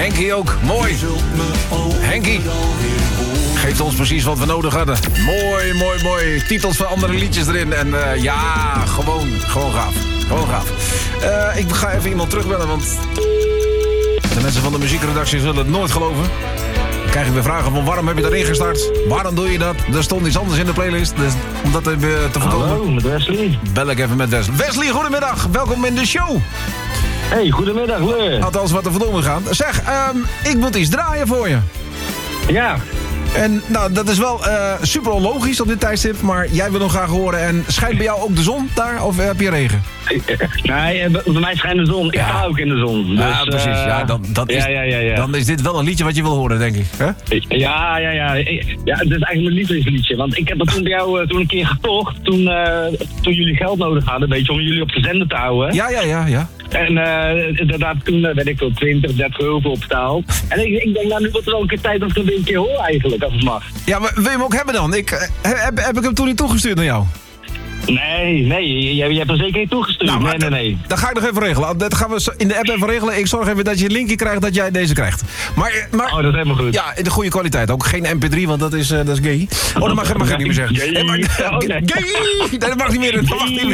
Henkie ook, mooi. Henkie geeft ons precies wat we nodig hadden. Mooi, mooi, mooi. Titels van andere liedjes erin. En ja, gewoon gaaf. Gewoon gaaf. Ik ga even iemand terugbellen, want de mensen van de muziekredactie zullen het nooit geloven. Dan krijg ik weer vragen van waarom heb je daarin gestart? Waarom doe je dat? Er stond iets anders in de playlist. Dus om dat even te voorkomen. Hallo, met Wesley. Bel ik even met Wesley. Wesley, goedemiddag. Welkom in de show. Hey, goedemiddag, Leur. Althans, wat er vandoor gaat. Zeg, ik moet iets draaien voor je. Ja. En nou, dat is wel super onlogisch op dit tijdstip, maar jij wil hem graag horen. En schijnt bij jou ook de zon daar, of heb je regen? Nee, bij mij schijnt de zon. Ik sta ook in de zon. Dus, ja, precies. Ja, dan is dit wel een liedje wat je wil horen, denk ik. Hè? Ja. Ja, het is eigenlijk mijn lievelingsliedje. Want ik heb dat toen bij jou toen een keer gekocht. Toen jullie geld nodig hadden, een beetje om jullie op de zender te houden. Ja. En inderdaad, toen werd ik wel 20, 30 euro voor opbetaald. En ik denk, nou, nu wordt er wel een keer tijd dat ik het een keer hoor eigenlijk, als het mag. Ja, maar wil je hem ook hebben dan? Heb ik hem toen niet toegestuurd naar jou? Nee, je hebt er zeker niet toegestuurd. Nou, nee. Dat ga ik nog even regelen. Dat gaan we in de app even regelen. Ik zorg even dat je een linkje krijgt dat jij deze krijgt. Maar, oh, dat is helemaal goed. Ja, in de goede kwaliteit. Ook geen mp3, want dat is gay. Oh, dat mag je niet meer zeggen. Gay. Gay! Nee, dat mag niet meer.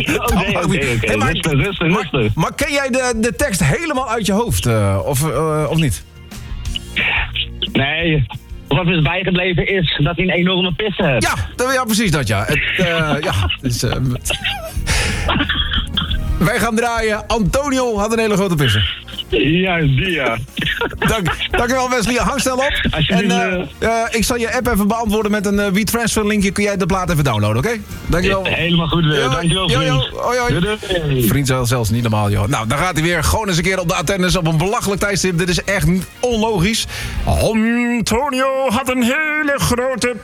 Rustig. Maar ken jij de tekst helemaal uit je hoofd? Of niet? Nee. Wat is bijgebleven is dat hij een enorme pis heeft. Ja, precies dat, ja. Wij gaan draaien. Antonio had een hele grote pissen. Ja, die ja. Dankjewel Wesley, hang snel op. En ik zal je app even beantwoorden met een WeTransfer linkje. Kun jij de plaat even downloaden, oké? Dankjewel. Helemaal goed, dankjewel vriend. Hoi. Vriend zelfs niet normaal, joh. Nou, dan gaat hij weer gewoon eens een keer op de Atennis op een belachelijk tijdstip. Dit is echt onlogisch. Antonio had een hele grote